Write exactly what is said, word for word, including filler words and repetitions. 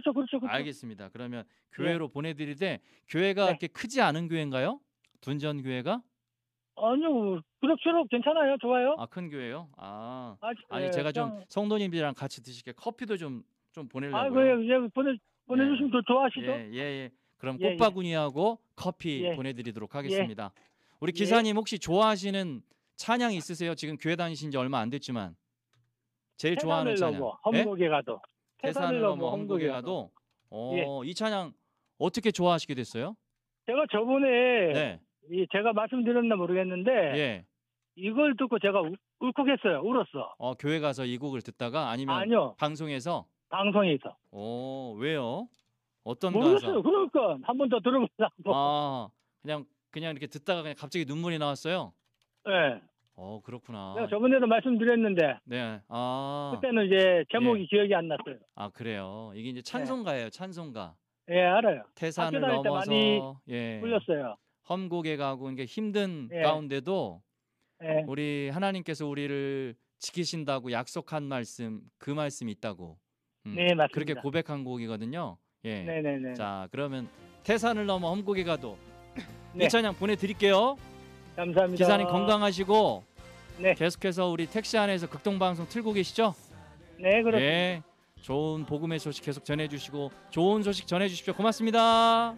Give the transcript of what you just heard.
그렇죠, 그렇죠, 그렇죠. 알겠습니다. 그러면 교회로 예. 보내드릴 때 교회가 네. 그렇게 크지 않은 교회인가요? 둔전 교회가? 아니요, 그럭저럭 괜찮아요. 좋아요. 아, 큰 교회요? 아, 아직, 아니 예, 제가 그냥... 좀 성도님들이랑 같이 드시게 커피도 좀 좀 보내려고요. 아, 그래요. 예, 보내 보내주시면 더 좋아하시죠? 예, 예, 예. 그럼 예, 꽃바구니하고 예. 커피 예. 보내드리도록 하겠습니다. 예. 우리 예. 기사님 혹시 좋아하시는 찬양 있으세요? 지금 교회 다니신 지 얼마 안 됐지만 제일 좋아하는 찬양. 넘어, 험곡에 가도. 태산을 넘어 험곡에 가도. 어, 예. 이 찬양 어떻게 좋아하시게 됐어요? 제가 저번에 네. 이 제가 말씀드렸나 모르겠는데 예. 이걸 듣고 제가 울, 울컥했어요. 울었어. 어, 교회 가서 이 곡을 듣다가 아니면 아니요. 방송에서? 방송에서. 오, 왜요? 어떤 모르겠어요. 가사? 그러니까 한 번 더 들어보려고. 아, 그냥 그냥 이렇게 듣다가 그냥 갑자기 눈물이 나왔어요? 네. 어, 그렇구나. 내가 저번에도 말씀드렸는데. 네. 아. 그때는 이제 제목이 예. 기억이 안 났어요. 아, 그래요. 이게 이제 찬송가예요. 찬송가. 예, 알아요. 태산을 학교 다닐 때 넘어서 많이 예. 불렸어요. 험곡에 가고 이게 힘든 예. 가운데도 예. 우리 하나님께서 우리를 지키신다고 약속한 말씀, 그 말씀이 있다고. 음, 네, 맞습니다. 그렇게 고백한 곡이거든요. 예. 네네네. 자, 그러면 태산을 넘어 험곡에 가도 네. 이 찬양 보내드릴게요. 감사합니다. 기사님 건강하시고 네. 계속해서 우리 택시 안에서 극동방송 틀고 계시죠? 네, 그렇습니다. 네. 좋은 복음의 소식 계속 전해주시고 좋은 소식 전해주십시오. 고맙습니다.